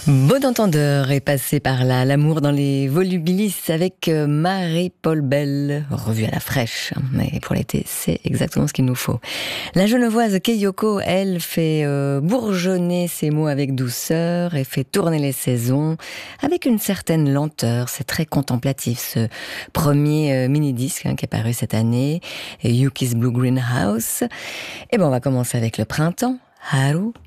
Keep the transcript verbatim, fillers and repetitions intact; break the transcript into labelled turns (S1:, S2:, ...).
S1: Bon entendeur est passé par là, l'amour dans les volubilis avec Marie-Paul Bell, revue à la fraîche, mais pour l'été, c'est exactement ce qu'il nous faut. La genevoise Keyoko, elle, fait euh, bourgeonner ses mots avec douceur et fait tourner les saisons avec une certaine lenteur. C'est très contemplatif, ce premier euh, mini-disque hein, qui est paru cette année, Yuki's Blue Greenhouse. Et ben, on va commencer avec le printemps. Haru